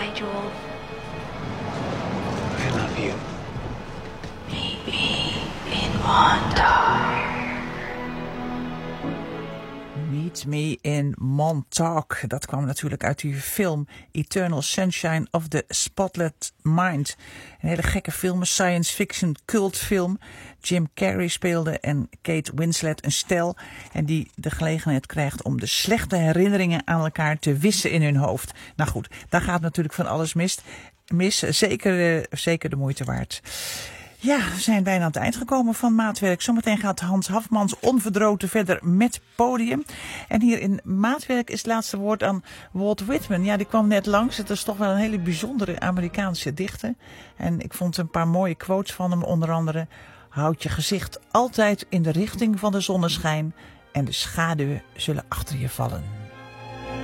Jules. I love you. Meet me in Montauk. Meet Me in Montauk. Dat kwam natuurlijk uit die film Eternal Sunshine of the Spotless Mind. Een hele gekke film, een science fiction cultfilm. Jim Carrey speelde en Kate Winslet een stel. En die de gelegenheid krijgt om de slechte herinneringen aan elkaar te wissen in hun hoofd. Nou goed, daar gaat natuurlijk van alles mis. Zeker de moeite waard. Ja, we zijn bijna aan het eind gekomen van Maatwerk. Zometeen gaat Hans Hafmans onverdroten verder met podium. En hier in Maatwerk is het laatste woord aan Walt Whitman. Ja, die kwam net langs. Het is toch wel een hele bijzondere Amerikaanse dichter. En ik vond een paar mooie quotes van hem. Onder andere: houd je gezicht altijd in de richting van de zonneschijn en de schaduwen zullen achter je vallen.